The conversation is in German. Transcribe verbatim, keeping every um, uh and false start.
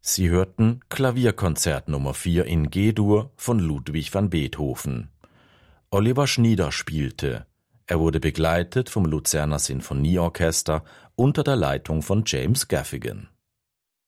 Sie hörten Klavierkonzert Nummer vier in G-Dur von Ludwig van Beethoven. Oliver Schnieder spielte. Er wurde begleitet vom Luzerner Sinfonieorchester unter der Leitung von James Gaffigan.